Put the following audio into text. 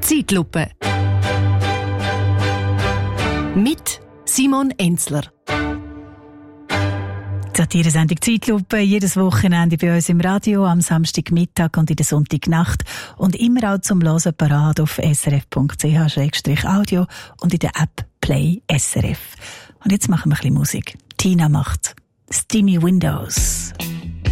Zeitlupe. Mit Simon Enzler. Die Satire-Sendung Zeitlupe, jedes Wochenende bei uns im Radio, am Samstagmittag und in der Sonntagnacht und immer auch zum Hören parat auf srf.ch/audio und in der App Play SRF. Und jetzt machen wir ein bisschen Musik. Tina macht Steamy Windows.